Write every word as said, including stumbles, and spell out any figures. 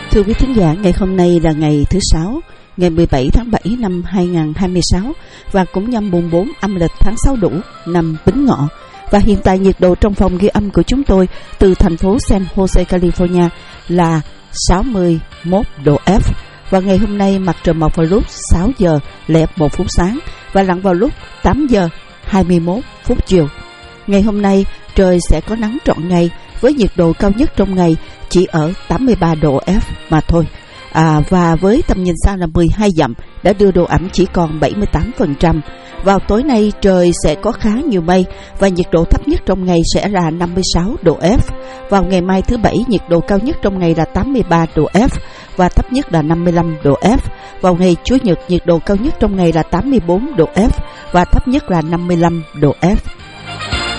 Thưa quý thính giả, ngày hôm nay là ngày thứ Sáu, ngày mười bảy tháng bảy năm hai nghìn không trăm hai mươi sáu và cũng nhằm mùng bốn âm lịch tháng sáu Đũ năm Bính Ngọ. Và hiện tại nhiệt độ trong phòng ghi âm của chúng tôi từ thành phố San Jose, California là sáu mươi mốt độ F. Và ngày hôm nay mặt trời mọc vào lúc sáu giờ lẻ một phút sáng và lặn vào lúc tám giờ hai mươi mốt phút chiều. Ngày hôm nay trời sẽ có nắng trọn ngày với nhiệt độ cao nhất trong ngày chỉ ở tám mươi ba độ F mà thôi. À, và với tầm nhìn xa là mười hai dặm đã đưa độ ẩm chỉ còn bảy mươi tám phần trăm. Vào tối nay trời sẽ có khá nhiều mây và nhiệt độ thấp nhất trong ngày sẽ là năm mươi sáu độ F. Vào ngày mai thứ Bảy nhiệt độ cao nhất trong ngày là tám mươi ba độ F và thấp nhất là năm mươi lăm độ F. Vào ngày Chủ nhật nhiệt độ cao nhất trong ngày là tám mươi bốn độ F và thấp nhất là năm mươi lăm độ F.